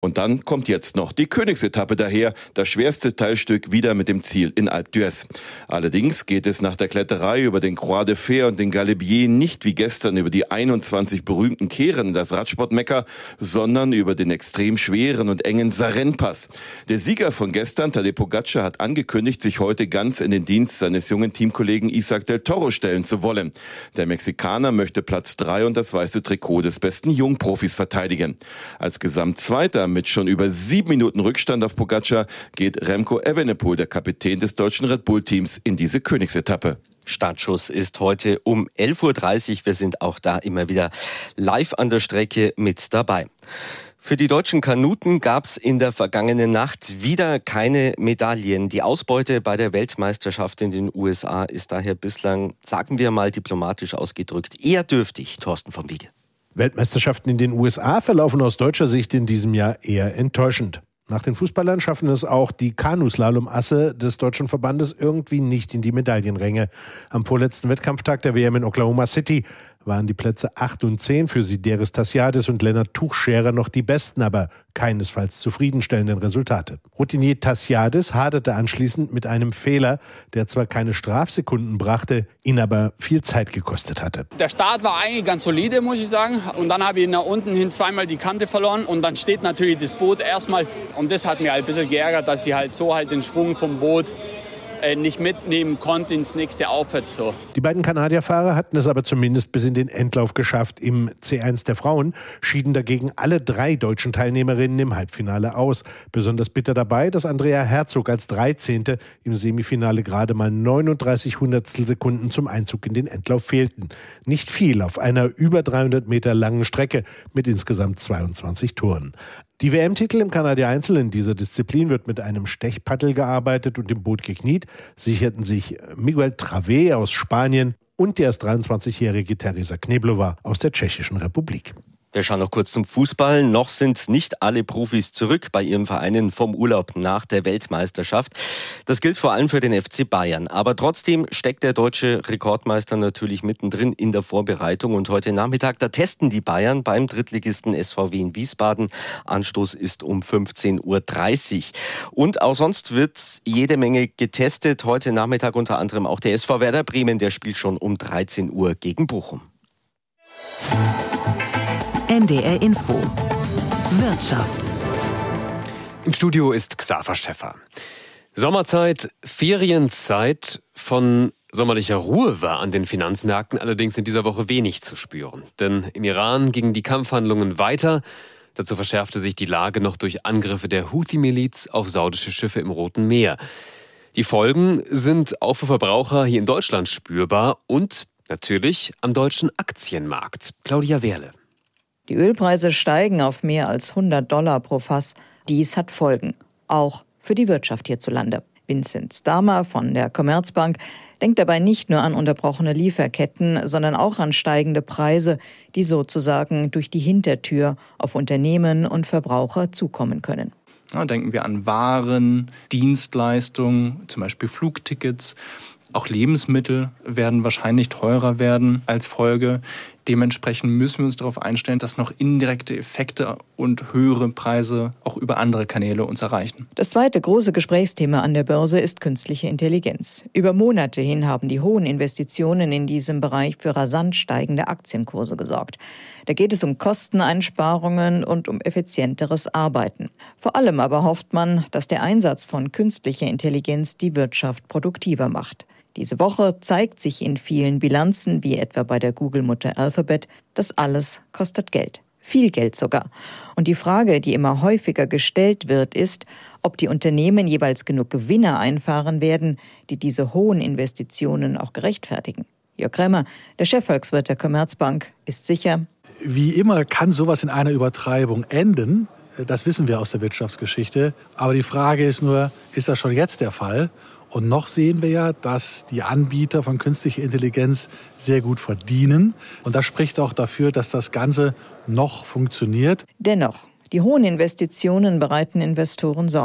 Und dann kommt jetzt noch die Königsetappe daher, das schwerste Teilstück wieder mit dem Ziel in Alpe d'Huez. Allerdings geht es nach der Kletterei über den Croix de Fer und den Galibier nicht wie gestern über die 21 berühmten Kehren in das Radsportmekka, sondern über den extrem schweren und engen Sarren-Pass. Der Sieger von gestern, Tadej Pogačar, hat angekündigt, sich heute ganz in den Dienst seines jungen Teamkollegen Isaac del Toro stellen zu wollen. Der Mexikaner möchte Platz 3 und das weiße Trikot des besten Jungprofis verteidigen. Als Gesamtzweiter mit schon über 7 Minuten Rückstand auf Pogačar geht Remco Evenepoel, der Kapitän des deutschen Red Bull-Teams, in diese Königsetappe. Startschuss ist heute um 11.30 Uhr. Wir sind auch da immer wieder live an der Strecke mit dabei. Für die deutschen Kanuten gab es in der vergangenen Nacht wieder keine Medaillen. Die Ausbeute bei der Weltmeisterschaft in den USA ist daher bislang, sagen wir mal diplomatisch ausgedrückt, eher dürftig. Thorsten vom Wiege. Weltmeisterschaften in den USA verlaufen aus deutscher Sicht in diesem Jahr eher enttäuschend. Nach den Fußballern schaffen es auch die Kanuslalom-Asse des deutschen Verbandes irgendwie nicht in die Medaillenränge. Am vorletzten Wettkampftag der WM in Oklahoma City waren die Plätze 8 und 10 für Sideris Tassiadis und Lennart Tuchscherer noch die besten, aber keinesfalls zufriedenstellenden Resultate. Routinier Tassiadis haderte anschließend mit einem Fehler, der zwar keine Strafsekunden brachte, ihn aber viel Zeit gekostet hatte. Der Start war eigentlich ganz solide, muss ich sagen. Und dann habe ich nach unten hin zweimal die Kante verloren. Und dann steht natürlich das Boot erstmal. Und das hat mir halt ein bisschen geärgert, dass ich halt so halt den Schwung vom Boot nicht mitnehmen konnte ins nächste Aufwärts. So. Die beiden Kanadierfahrer hatten es aber zumindest bis in den Endlauf geschafft. Im C1 der Frauen schieden dagegen alle 3 deutschen Teilnehmerinnen im Halbfinale aus. Besonders bitter dabei, dass Andrea Herzog als 13. im Semifinale gerade mal 39 Hundertstelsekunden zum Einzug in den Endlauf fehlten. Nicht viel auf einer über 300 Meter langen Strecke mit insgesamt 22 Touren. Die WM-Titel im Kanadier-Einzel in dieser Disziplin wird mit einem Stechpaddel gearbeitet und im Boot gekniet, sicherten sich Miguel Travé aus Spanien und die erst 23-jährige Teresa Kneblova aus der Tschechischen Republik. Wir schauen noch kurz zum Fußball. Noch sind nicht alle Profis zurück bei ihren Vereinen vom Urlaub nach der Weltmeisterschaft. Das gilt vor allem für den FC Bayern. Aber trotzdem steckt der deutsche Rekordmeister natürlich mittendrin in der Vorbereitung. Und heute Nachmittag, da testen die Bayern beim Drittligisten SVW in Wiesbaden. Anstoß ist um 15.30 Uhr. Und auch sonst wird jede Menge getestet. Heute Nachmittag unter anderem auch der SV Werder Bremen. Der spielt schon um 13 Uhr gegen Bochum. NDR Info. Wirtschaft. Im Studio ist Xaver Schäffer. Sommerzeit, Ferienzeit. Von sommerlicher Ruhe war an den Finanzmärkten allerdings in dieser Woche wenig zu spüren. Denn im Iran gingen die Kampfhandlungen weiter. Dazu verschärfte sich die Lage noch durch Angriffe der Houthi-Miliz auf saudische Schiffe im Roten Meer. Die Folgen sind auch für Verbraucher hier in Deutschland spürbar und natürlich am deutschen Aktienmarkt. Claudia Wehrle. Die Ölpreise steigen auf mehr als $100 pro Fass. Dies hat Folgen, auch für die Wirtschaft hierzulande. Vincent Stamer von der Commerzbank denkt dabei nicht nur an unterbrochene Lieferketten, sondern auch an steigende Preise, die sozusagen durch die Hintertür auf Unternehmen und Verbraucher zukommen können. Ja, denken wir an Waren, Dienstleistungen, zum Beispiel Flugtickets. Auch Lebensmittel werden wahrscheinlich teurer werden als Folge. Dementsprechend müssen wir uns darauf einstellen, dass noch indirekte Effekte und höhere Preise auch über andere Kanäle uns erreichen. Das zweite große Gesprächsthema an der Börse ist künstliche Intelligenz. Über Monate hin haben die hohen Investitionen in diesem Bereich für rasant steigende Aktienkurse gesorgt. Da geht es um Kosteneinsparungen und um effizienteres Arbeiten. Vor allem aber hofft man, dass der Einsatz von künstlicher Intelligenz die Wirtschaft produktiver macht. Diese Woche zeigt sich in vielen Bilanzen, wie etwa bei der Google-Mutter Alphabet, das alles kostet Geld. Viel Geld sogar. Und die Frage, die immer häufiger gestellt wird, ist, ob die Unternehmen jeweils genug Gewinne einfahren werden, die diese hohen Investitionen auch gerechtfertigen. Jörg Krämer, der Chefvolkswirt der Commerzbank, ist sicher: Wie immer kann sowas in einer Übertreibung enden. Das wissen wir aus der Wirtschaftsgeschichte. Aber die Frage ist nur, ist das schon jetzt der Fall? Und noch sehen wir ja, dass die Anbieter von künstlicher Intelligenz sehr gut verdienen. Und das spricht auch dafür, dass das Ganze noch funktioniert. Dennoch, die hohen Investitionen bereiten Investoren Sorgen.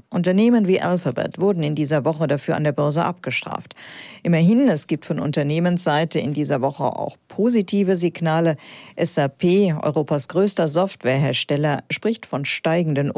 Unternehmen wie Alphabet wurden in dieser Woche dafür an der Börse abgestraft. Immerhin, es gibt von Unternehmensseite in dieser Woche auch positive Signale. SAP, Europas größter Softwarehersteller, spricht von steigenden